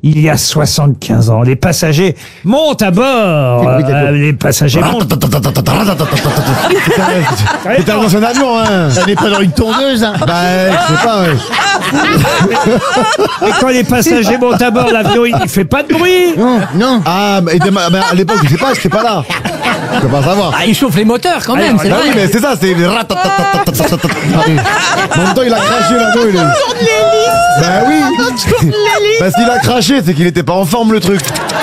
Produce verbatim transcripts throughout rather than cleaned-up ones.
il y a soixante-quinze ans. Les passagers montent à bord. Euh, les passagers montent. T'es dans un avion, hein. On n'est pas dans une tourneuse, hein. Bah, je sais pas, ouais. Et quand les passagers montent à bord, l'avion, il ne fait pas de bruit. Non, non. Ah, mais, mais à l'époque, je sais pas, je sais pas là. Je peux pas savoir. Ah, il chauffe les moteurs quand même, c'est Ah vrai. oui, mais c'est ça, c'est. En même temps, il a craché l'avion, il est. Bah oui. Parce qu'il a craché, c'est qu'il était pas en forme le truc.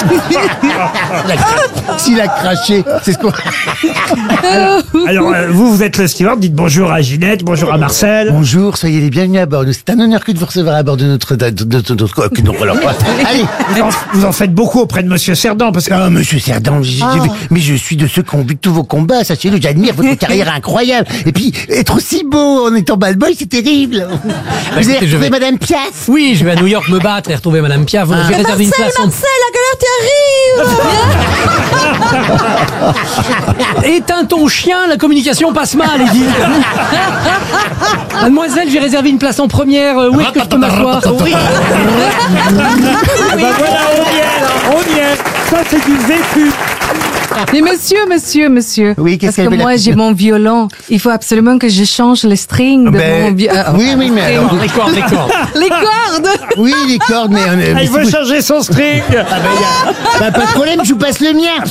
S'il a craché, c'est ce qu'on... Alors, euh, vous, vous êtes le steward, dites bonjour à Ginette, bonjour à Marcel. Bonjour, soyez les bienvenus à bord. C'est un honneur que de vous recevoir à bord de notre... De, de, de, de, de- que non, alors, allez. Vous en, vous en faites beaucoup auprès de Monsieur Cerdan, parce que... Ah, monsieur Cerdan, j'ai- j'ai- mais je suis de ceux qui ont vu tous vos combats, sachez-le, j'admire votre carrière incroyable. Et puis, être aussi beau en étant bad boy, c'est terrible. Vous avez écoutez, je retrouvé vais- Madame Piaf? Oui, je vais à New York me battre et retrouver Madame Piaf. J'ai réservé une place en... Éteins ton chien, la communication passe mal, Edith. Mademoiselle, j'ai réservé une place en première. euh, Où est-ce que je peux m'asseoir? Oui. Ah bah voilà, on y est, là, on y est. Ça, c'est du vécu. Mais monsieur, monsieur, monsieur. Oui, qu'est-ce Parce qu'elle que veut, la moi, petite- j'ai mon violon. Il faut absolument que je change les strings de Ben, mon violon. oui, oui, mais alors- Les cordes, les cordes. Les cordes. Oui, les cordes, mais... euh, mais Ah, il c'est veut vous- changer son string. Ah, bah, y a- bah, pas de problème, je vous passe le mien.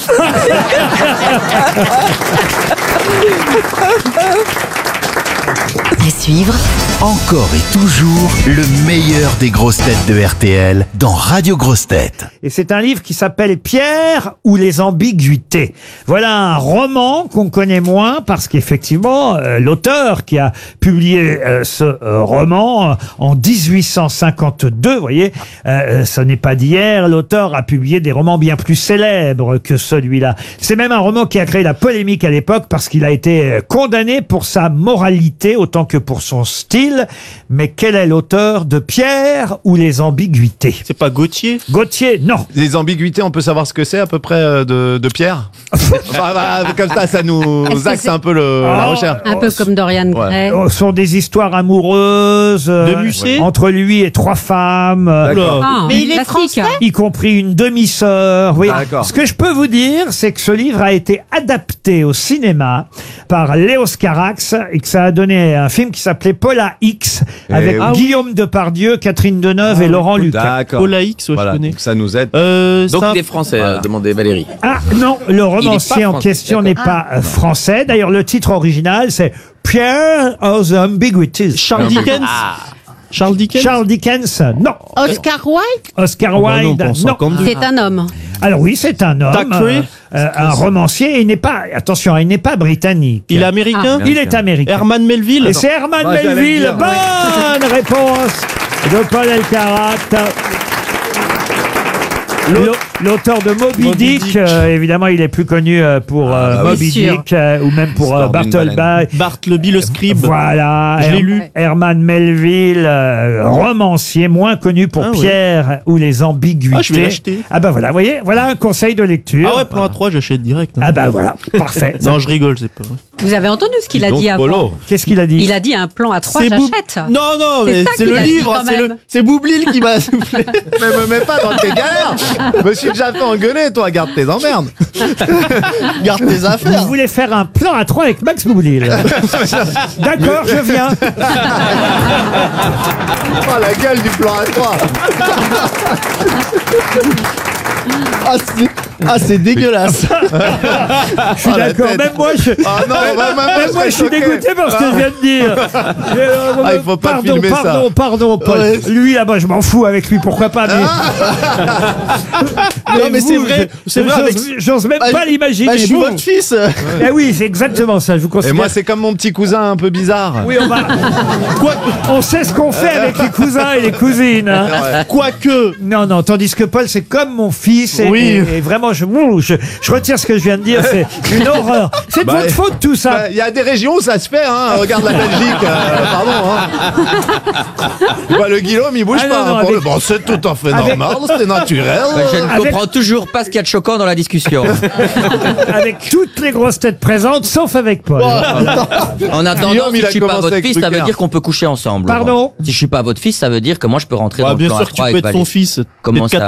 À suivre, encore et toujours le meilleur des grosses têtes de R T L dans Radio Grosses Têtes. Et c'est un livre qui s'appelle Pierre ou les ambiguïtés. Voilà un roman qu'on connaît moins parce qu'effectivement, euh, l'auteur qui a publié euh, ce euh, roman euh, en dix-huit cent cinquante-deux, vous voyez, euh, ce n'est pas d'hier, l'auteur a publié des romans bien plus célèbres que celui-là. C'est même un roman qui a créé la polémique à l'époque parce qu'il a été euh, condamné pour sa moralité autant que pour son style. Mais quel est l'auteur de Pierre ou les ambiguïtés? C'est pas Gauthier? Gauthier, non. Les ambiguïtés, on peut savoir ce que c'est à peu près euh, de, de Pierre? Enfin, bah, comme ça, ça nous Est-ce que axe c'est- un peu le, la Oh. recherche. Un peu comme Dorian Gray. Ce sont des histoires amoureuses euh, De Musset entre lui et trois femmes, euh, D'accord. Ah, Mais il est classique. y compris une demi-sœur. Oui. D'accord. Ce que je peux vous dire, c'est que ce livre a été adapté au cinéma par Léos Carax et que ça a donné un film qui s'appelait Paula X avec oui. Guillaume Depardieu, Catherine Deneuve et Laurent Lucas. D'accord. Olaïx, ouais, Voilà, je connais. donc ça nous aide. Euh, Donc ça- il est français, Voilà. euh, demandait Valérie. Ah non, le romancier en français, question n'est pas euh, français. D'ailleurs, le titre original, c'est Pierre of the Ambiguities. Charles Dickens. Charles Dickens. Charles Dickens, non. Oscar Wilde. Oscar Ah bah non, Wilde, pour non. cinquante-deux. C'est un homme. Alors oui, c'est un homme, Thackeray. euh, euh, un romancier. Et il n'est pas, attention, il n'est pas britannique. Il est américain. Il est américain. Herman Melville. Et c'est Herman Bah, j'allais Melville. le dire, Bonne réponse de Paul Elkarat. L'au- L'auteur de Moby, Moby Dick, Dick. euh, évidemment, il est plus connu euh, pour euh, Ah, bah oui. Moby Sûr. Dick euh, ou même pour euh, Histoire d'une Bartleby. Bartleby le scribe. Voilà, Je l'ai Her- lu. Herman Melville, euh, romancier, moins connu pour Ah ouais. Pierre ou les ambiguïtés. Ah, je vais l'acheter. Ah bah voilà, vous voyez, voilà un conseil de lecture. Ah ouais, plan A trois, j'achète direct. hein. Ah bah voilà, parfait. Non, je rigole, c'est pas vrai. Vous avez entendu ce qu'il a Donc, dit avant? Polo. Qu'est-ce qu'il a dit? Il a dit un plan à trois, C'est Boub- j'achète. Non, non, C'est mais ça c'est qu'il le a dit livre, quand c'est même. le, c'est Boublil qui m'a soufflé. Mais me mets pas dans tes galères. Me suis déjà fait engueuler, toi, garde tes emmerdes. Garde tes Vous affaires. voulez faire un plan à trois avec Max Boublil? D'accord, je viens. Oh, la gueule du plan à trois. Ah, c'est, ah, c'est dégueulasse. Je suis Oh, la d'accord. tête. Même moi, je, Ah non, même, bah, bah, même je moi, je suis serais choqué. dégoûté par ce que je viens de dire. Euh, Ah, il faut pas pardon, filmer ça. pardon, pardon, Paul. Ouais. Lui, là-bas, je m'en fous avec lui. Pourquoi pas? Mais, Non, mais c'est vous, vrai, je- c'est vrai j'ose- avec- J'ose même Bah, pas l'imaginer. Bah, je suis vous. votre fils. Eh oui, c'est exactement ça. Je vous Et considère. moi, c'est comme mon petit cousin un peu bizarre. Oui, on va. Quoi, on sait ce qu'on fait avec les cousins et les cousines. hein. Quoique. Non, non. Tandis que Paul, c'est comme mon fils. Et, Oui. et- et vraiment, je, ouh, je, je retire ce que je viens de dire. C'est une horreur. C'est de Bah, votre faute tout ça. Il y a des régions où ça se fait, hein. Regarde la Belgique, euh, pardon. Hein. Bah, le Guillaume, il bouge Ah, pas. non, non, hein, pour avec- le... Bon, c'est tout à fait avec- normal, c'est naturel. Je ne Avec- comprends toujours pas ce qu'il y a de choquant dans la discussion. Avec toutes les grosses têtes présentes, sauf avec Paul. En attendant, Guillaume, si il je a suis pas commencé votre avec fils, ça veut Drucker. dire qu'on peut coucher ensemble. Pardon? Si je suis pas votre fils, ça veut dire que moi je peux rentrer Ouais, dans le bien plan sûr à que tu trois peux avec être son Valérie. fils. Comment Peut-être ça?